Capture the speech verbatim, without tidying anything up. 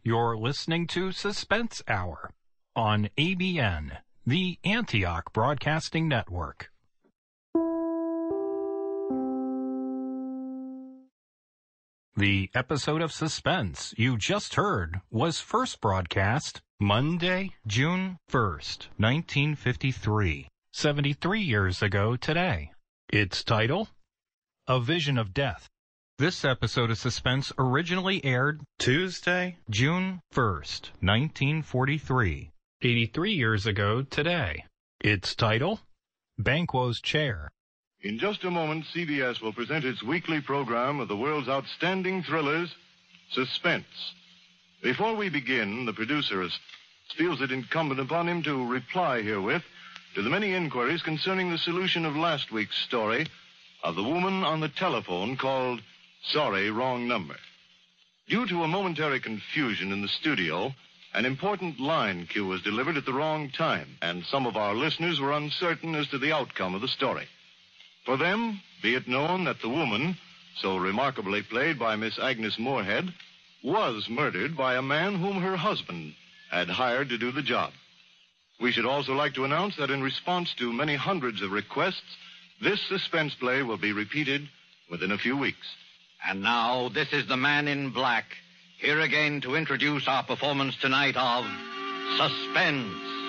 You're listening to Suspense Hour on A B N, the Antioch Broadcasting Network. The episode of Suspense you just heard was first broadcast Monday, June first, nineteen fifty-three, seventy-three years ago today. Its title, A Vision of Death. This episode of Suspense originally aired Tuesday, June first, nineteen forty-three, eighty-three years ago today. Its title, Banquo's Chair. In just a moment, C B S will present its weekly program of the world's outstanding thrillers, Suspense. Before we begin, the producer feels it incumbent upon him to reply herewith to the many inquiries concerning the solution of last week's story of the woman on the telephone called Sorry, Wrong Number. Due to a momentary confusion in the studio, an important line cue was delivered at the wrong time, and some of our listeners were uncertain as to the outcome of the story. For them, be it known that the woman, so remarkably played by Miss Agnes Moorehead, was murdered by a man whom her husband had hired to do the job. We should also like to announce that in response to many hundreds of requests, this suspense play will be repeated within a few weeks. And now, this is the Man in Black, here again to introduce our performance tonight of Suspense.